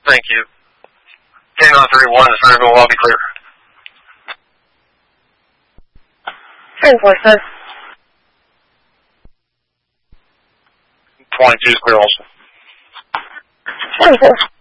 Thank you. 10 on 31 is very well, I'll be clear. 10-4, sir. 22 is clear also. 10-4.